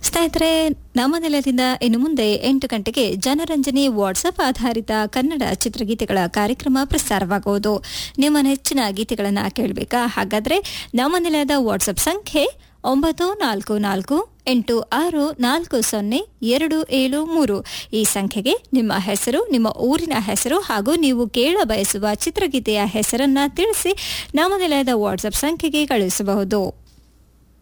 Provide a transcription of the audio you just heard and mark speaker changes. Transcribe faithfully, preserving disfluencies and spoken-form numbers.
Speaker 1: ಸ್ನೇಹಿತರೆ, ನಮ್ಮ ನೆಲದಿಂದ ಇನ್ನು ಮುಂದೆ ಎಂಟು ಗಂಟೆಗೆ ಜನರಂಜನಿ ವಾಟ್ಸಪ್ ಆಧಾರಿತ ಕನ್ನಡ ಚಿತ್ರಗೀತೆಗಳ ಕಾರ್ಯಕ್ರಮ ಪ್ರಸಾರವಾಗುವುದು. ನಿಮ್ಮ ನೆಚ್ಚಿನ ಗೀತೆಗಳನ್ನು ಕೇಳಬೇಕಾ? ಹಾಗಾದ್ರೆ ನಮ್ಮ ನೆಲದ ವಾಟ್ಸಪ್ ಸಂಖ್ಯೆ ಒಂಬತ್ತು ನಾಲ್ಕು ನಾಲ್ಕು ಎಂಟು ಆರು ನಾಲ್ಕು ಸೊನ್ನೆ ಎರಡು ಏಳು ಮೂರು. ಈ ಸಂಖ್ಯೆಗೆ ನಿಮ್ಮ ಹೆಸರು, ನಿಮ್ಮ ಊರಿನ ಹೆಸರು ಹಾಗೂ ನೀವು ಕೇಳ ಬಯಸುವ ಚಿತ್ರಗೀತೆಯ ಹೆಸರನ್ನ ತಿಳಿಸಿ ನಮ್ಮ ನೆಲದ ವಾಟ್ಸಪ್ ಸಂಖ್ಯೆಗೆ ಕಳುಹಿಸಬಹುದು.